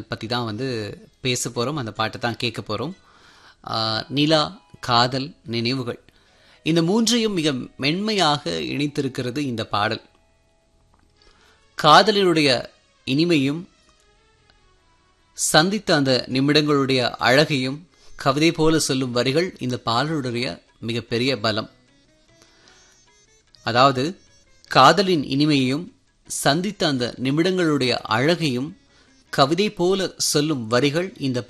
பற்றி தான் வந்து பேச போகிறோம். அந்த பாட்டை தான் கேட்க போகிறோம். நிலா, காதல், நினைவுகள், இந்த மூன்றையும் மிக மென்மையாக இணைத்திருக்கிறது இந்த பாடல். காதலினுடைய இனிமையும் சந்தித்த அந்த நிமிடங்களுடைய அழகையும் கவிதை போல சொல்லும் வரிகள் இந்த பாடலுடைய மிகப்பெரிய பலம். அதாவது காதலின் இனிமையையும் சந்தித்த அந்த நிமிடங்களுடைய அழகையும் கவிதை போல சொல்லும் வரிகள் இந்த